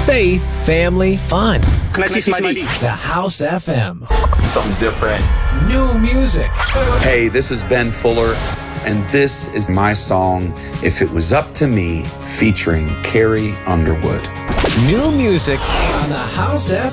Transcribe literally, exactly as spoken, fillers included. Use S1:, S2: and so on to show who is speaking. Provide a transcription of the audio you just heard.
S1: faith, family, fun.
S2: Can I see some I D?
S1: The House F M.
S3: Something different.
S1: New music.
S4: Hey, this is Ben Fuller, and this is my song, If It Was Up to Me, featuring Carrie Underwood.
S1: New music on the House F M.